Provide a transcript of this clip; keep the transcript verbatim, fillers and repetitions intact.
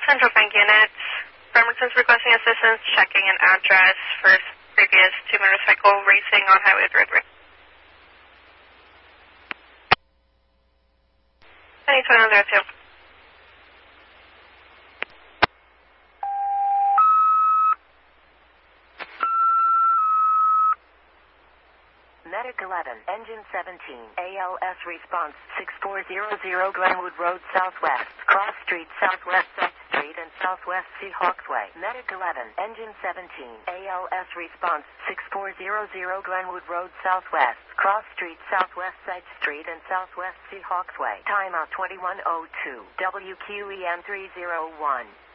Central Bank Unit. Bremerton's requesting assistance checking an address for previous two motorcycle racing on Highway three. Any two zero two. Medic eleven, Engine seventeen, A L S response six four zero zero Glenwood Road Southwest, Cross Street Southwest Sixth Street and Southwest Seahawks Way. Medic eleven, Engine seventeen, A L S response six four zero zero Glenwood Road Southwest, Cross Street Southwest Sixth Street and Southwest Seahawks Way. Timeout twenty-one oh two, W Q E M three oh one.